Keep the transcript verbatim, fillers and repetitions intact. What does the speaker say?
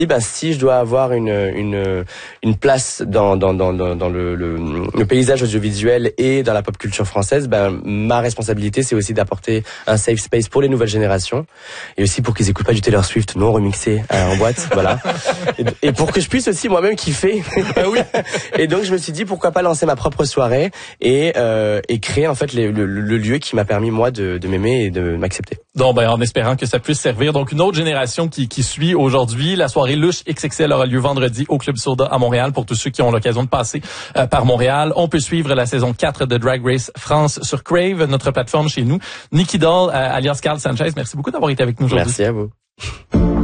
Ben, si je dois avoir une une une place dans dans dans dans le, le le paysage audiovisuel et dans la pop culture française, ben ma responsabilité c'est aussi d'apporter un safe space pour les nouvelles générations et aussi pour qu'ils écoutent pas du Taylor Swift non remixé euh, en boîte, voilà. Et, et pour que je puisse aussi moi-même kiffer. Ah oui. Et donc je me suis dit pourquoi pas lancer ma propre soirée et euh, et créer en fait les, le, le lieu qui m'a permis moi de de m'aimer et de m'accepter. Donc ben en espérant que ça puisse servir donc une autre génération qui qui suit aujourd'hui. La soirée Louche X X L aura lieu vendredi au Club Soda à Montréal pour tous ceux qui ont l'occasion de passer euh, par Montréal. On peut suivre la saison quatre de Drag Race France sur Crave, notre plateforme chez nous. Nikki Doll, euh, alias Carl Sanchez, merci beaucoup d'avoir été avec nous aujourd'hui. Merci à vous.